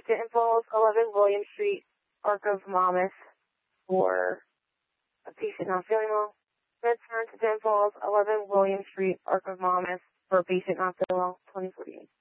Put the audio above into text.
Denton Falls, 11 William Street, Arc of Monmouth, for a patient not feeling well. Transfer to Denton Falls, 11 William Street, Arc of Monmouth, for a patient not feeling well, 2048.